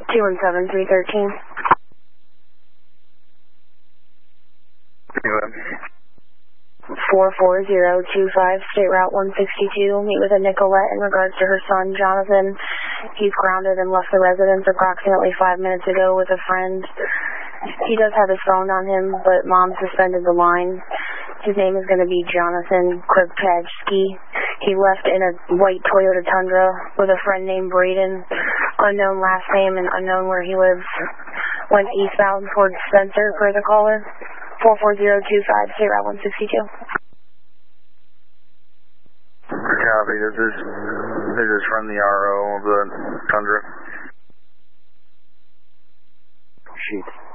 217-313. 44025, State Route 162. Meet with a Nicolette in regards to her son, Jonathan. He's grounded and left the residence approximately 5 minutes ago with a friend. He does have his phone on him, but Mom suspended the line. His name is going to be Jonathan Kripkajski. He left in a white Toyota Tundra with a friend named Braden. Unknown last name and unknown where he lives. Went eastbound towards Spencer for the caller. 44025, State Route 162. Copy. This is from the RO of the Tundra. Sheet.